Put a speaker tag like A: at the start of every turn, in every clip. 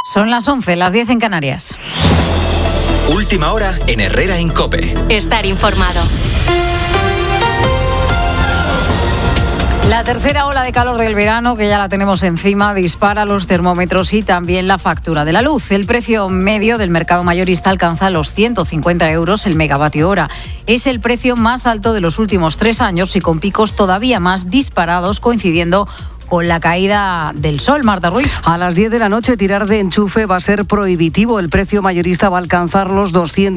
A: Son las 11, las 10 en Canarias.
B: Última hora en Herrera en COPE.
C: Estar informado.
A: La tercera ola de calor del verano, que ya la tenemos encima, dispara los termómetros y también la factura de la luz. El precio medio del mercado mayorista alcanza los 150 euros el megavatio hora. Es el precio más alto de los últimos 3 años y con picos todavía más disparados, coincidiendo con la caída del sol. Marta Ruiz.
D: A las 10 de la noche tirar de enchufe va a ser prohibitivo. El precio mayorista va a alcanzar los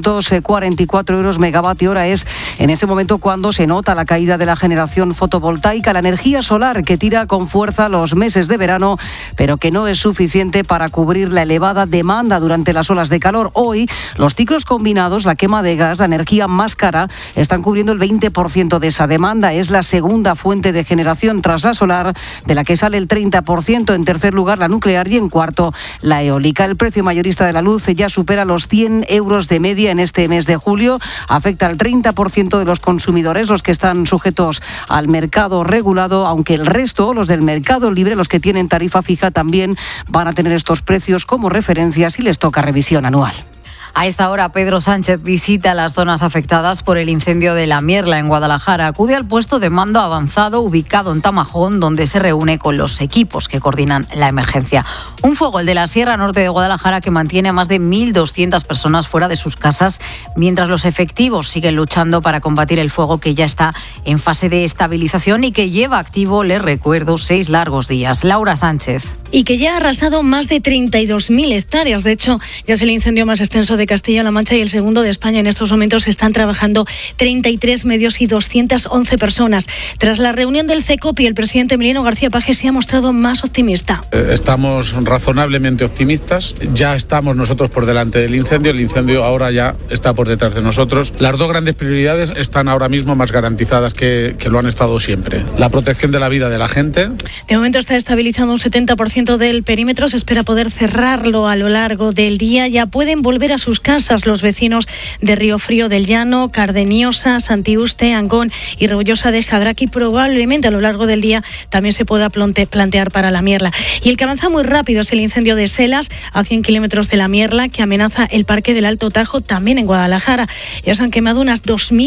D: 244 euros megavatio hora. Es en ese momento cuando se nota la caída de la generación fotovoltaica, la energía solar que tira con fuerza los meses de verano, pero que no es suficiente para cubrir la elevada demanda durante las olas de calor. Hoy, los ciclos combinados, la quema de gas, la energía más cara, están cubriendo el 20% de esa demanda. Es la segunda fuente de generación tras la solar, de la que sale el 30%, en tercer lugar la nuclear y en cuarto la eólica. El precio mayorista de la luz ya supera los 100 euros de media en este mes de julio. Afecta al 30% de los consumidores, los que están sujetos al mercado regulado, aunque el resto, los del mercado libre, los que tienen tarifa fija, también van a tener estos precios como referencia si les toca revisión anual.
A: A esta hora, Pedro Sánchez visita las zonas afectadas por el incendio de La Mierla en Guadalajara. Acude al puesto de mando avanzado ubicado en Tamajón, donde se reúne con los equipos que coordinan la emergencia. Un fuego, el de la Sierra Norte de Guadalajara, que mantiene a más de 1.200 personas fuera de sus casas, mientras los efectivos siguen luchando para combatir el fuego, que ya está en fase de estabilización y que lleva activo, les recuerdo, 6 largos días. Laura Sánchez.
E: Y que ya ha arrasado más de 32.000 hectáreas. De hecho, ya es el incendio más extenso de Castilla-La Mancha y el segundo de España. En estos momentos están trabajando 33 medios y 211 personas. Tras la reunión del CECOPI, el presidente Emiliano García Paje se ha mostrado más optimista.
F: Estamos razonablemente optimistas. Ya estamos nosotros por delante del incendio. El incendio ahora ya está por detrás de nosotros. Las 2 grandes prioridades están ahora mismo más garantizadas que lo han estado siempre. La protección de la vida de la gente.
E: De momento está estabilizando un 70% del perímetro. Se espera poder cerrarlo a lo largo del día. Ya pueden volver a sus casas los vecinos de Río Frío del Llano, Cardeniosa, Santiuste, Angón y Rebollosa de Jadraque. Probablemente a lo largo del día también se pueda plantear para La Mierla. Y el que avanza muy rápido es el incendio de Selas, a 100 kilómetros de La Mierla, que amenaza el Parque del Alto Tajo, también en Guadalajara. Ya se han quemado unas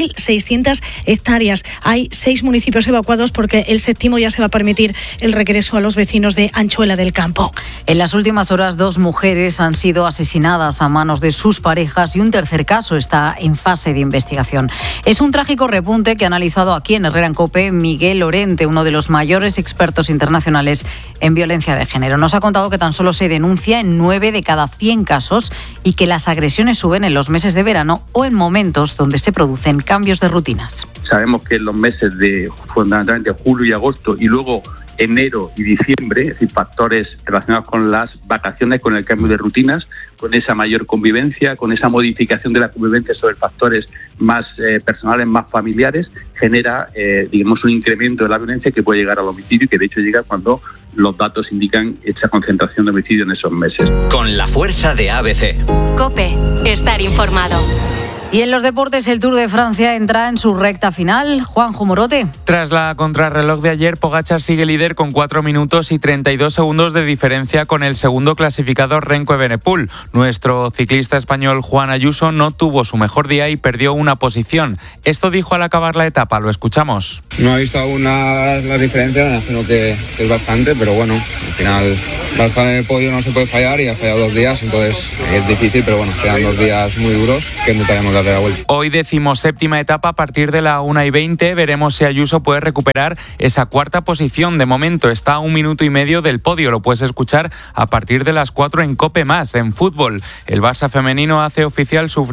E: 2.600 hectáreas. Hay 6 municipios evacuados porque el 7º ya se va a permitir el regreso a los vecinos de Anchuela del Campo.
A: En las últimas horas, 2 mujeres han sido asesinadas a manos de sus parejas y un tercer caso está en fase de investigación. Es un trágico repunte que ha analizado aquí en Herrera en COPE Miguel Lorente, uno de los mayores expertos internacionales en violencia de género. Nos ha contado que tan solo se denuncia en 9 de cada 100 casos y que las agresiones suben en los meses de verano o en momentos donde se producen cambios de rutinas.
G: Sabemos que en los meses de fundamentalmente julio y agosto y luego enero y diciembre, es decir, factores relacionados con las vacaciones, con el cambio de rutinas, con esa mayor convivencia, con esa modificación de la convivencia sobre factores más personales, más familiares, genera, un incremento de la violencia que puede llegar al homicidio y que de hecho llega cuando los datos indican esa concentración de homicidio en esos meses.
B: Con la fuerza de ABC.
C: COPE, estar informado.
A: Y en los deportes, el Tour de Francia entra en su recta final. Juanjo Morote.
H: Tras la contrarreloj de ayer, Pogačar sigue líder con 4 minutos y 32 segundos de diferencia con el segundo clasificado Remco Evenepoel. Nuestro ciclista español Juan Ayuso no tuvo su mejor día y perdió una posición. Esto dijo al acabar la etapa, lo escuchamos.
I: No he visto aún las diferencias, me imagino que es bastante, pero bueno, al final para estar en el podio no se puede fallar y ha fallado 2 días, entonces es difícil, pero bueno, quedan 2 días muy duros que intentaremos darle la vuelta.
H: Hoy 17ª etapa a partir de la 1:20, veremos si Ayuso puede recuperar esa 4ª posición. De momento está a 1 minuto y medio del podio, lo puedes escuchar a partir de las 4 en COPE+. En fútbol, el Barça femenino hace oficial su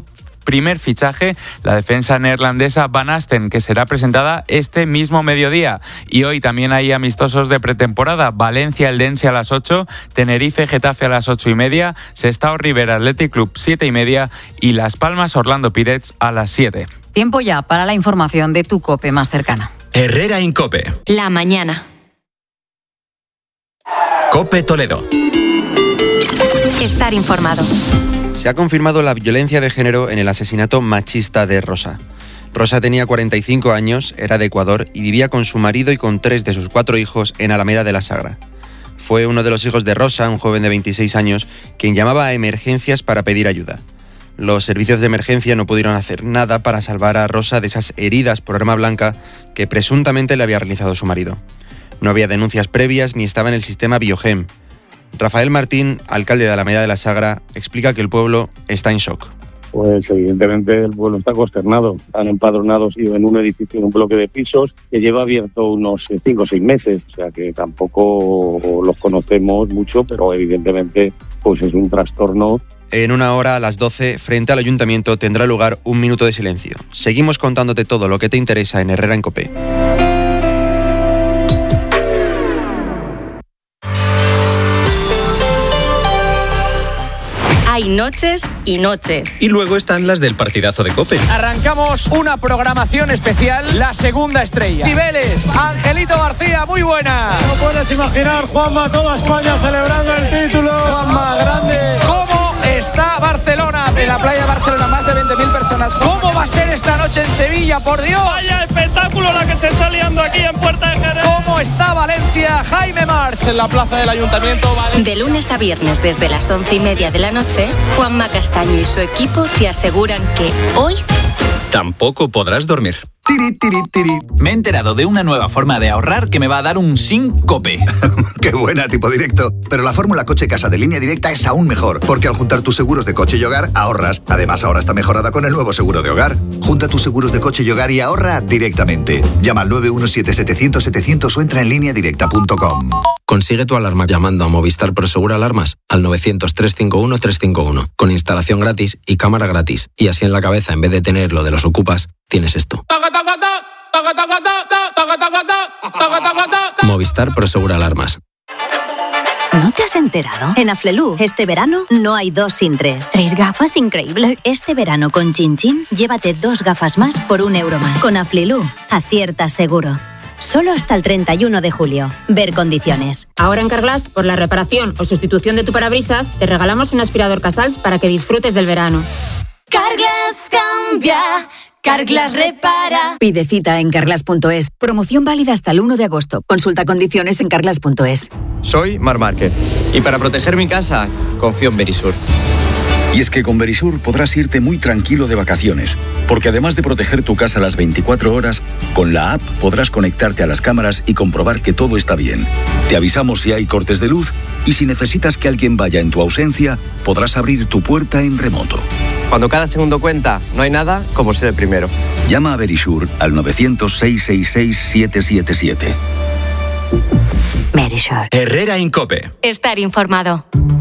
H: primer fichaje, la defensa neerlandesa Van Asten, que será presentada este mismo mediodía. Y hoy también hay amistosos de pretemporada. Valencia Eldense a las 8, Tenerife Getafe a las 8:30, Sestao Rivera Athletic Club 7:30 y Las Palmas Orlando Pirates a las 7.
A: Tiempo ya para la información de tu COPE más cercana.
B: Herrera en COPE.
C: La mañana.
B: COPE Toledo.
C: Estar informado.
J: Se ha confirmado la violencia de género en el asesinato machista de Rosa. Rosa tenía 45 años, era de Ecuador y vivía con su marido y con 3 de sus 4 hijos en Alameda de la Sagra. Fue uno de los hijos de Rosa, un joven de 26 años, quien llamaba a emergencias para pedir ayuda. Los servicios de emergencia no pudieron hacer nada para salvar a Rosa de esas heridas por arma blanca que presuntamente le había realizado su marido. No había denuncias previas ni estaba en el sistema Biogem. Rafael Martín, alcalde de Alameda de la Sagra, explica que el pueblo está en shock.
K: Pues evidentemente el pueblo está consternado. Están empadronados en un edificio, en un bloque de pisos que lleva abierto unos 5 o 6 meses. O sea que tampoco los conocemos mucho, pero evidentemente pues es un trastorno.
J: En una hora, a las 12, frente al ayuntamiento, tendrá lugar un minuto de silencio. Seguimos contándote todo lo que te interesa en Herrera en COPE.
C: Hay noches y noches.
B: Y luego están las del partidazo de COPE.
L: Arrancamos una programación especial, la segunda estrella. Cibeles, Angelito García, muy buena.
M: No puedes imaginar, Juanma, toda España celebrando el título.
L: Juanma, grande. ¿Cómo está Barcelona? En la playa de Barcelona, más de 20.000 personas. ¿Cómo va a ser esta noche en Sevilla, por Dios?
N: Vaya espectáculo la que se está liando aquí en Puerta de Jerez.
L: ¿Cómo está Valencia? Jaime March en la plaza del Ayuntamiento.
C: De lunes a viernes desde las 11:30 de la noche, Juanma Castaño y su equipo te aseguran que hoy
B: tampoco podrás dormir.
O: Tiri, tiri, tiri. Me he enterado de una nueva forma de ahorrar que me va a dar un síncope.
P: ¡Qué buena, tipo directo! Pero la fórmula coche-casa de Línea Directa es aún mejor, porque al juntar tus seguros de coche y hogar, ahorras. Además, ahora está mejorada con el nuevo seguro de hogar. Junta tus seguros de coche y hogar y ahorra directamente. Llama al 917-700-700 o entra en lineadirecta.com.
Q: Consigue tu alarma llamando a Movistar Prosegur Alarmas al 900-351-351, con instalación gratis y cámara gratis. Y así en la cabeza, en vez de tener lo de los ocupas, tienes esto. Movistar Prosegur Alarmas.
R: ¿No te has enterado? En Aflelu, este verano, no hay 2 sin 3.
S: 3 gafas, increíble.
R: Este verano con Chin Chin, llévate 2 gafas más por €1 más. Con Aflelu, aciertas seguro. Solo hasta el 31 de julio. Ver condiciones.
S: Ahora en Carglass, por la reparación o sustitución de tu parabrisas, te regalamos un aspirador Casals para que disfrutes del verano.
T: Carglass cambia, Carglass repara.
R: Pide cita en carglass.es. Promoción válida hasta el 1 de agosto. Consulta condiciones en carglass.es.
J: Soy Mar Márquez y para proteger mi casa, confío en Verisur.
U: Y es que con Verisur podrás irte muy tranquilo de vacaciones, porque además de proteger tu casa las 24 horas, con la app podrás conectarte a las cámaras y comprobar que todo está bien. Te avisamos si hay cortes de luz y si necesitas que alguien vaya en tu ausencia, podrás abrir tu puerta en remoto.
J: Cuando cada segundo cuenta, no hay nada como ser el primero.
U: Llama a Verisur al 900-666-777.
R: Verisur.
B: Herrera en COPE.
C: estar informado.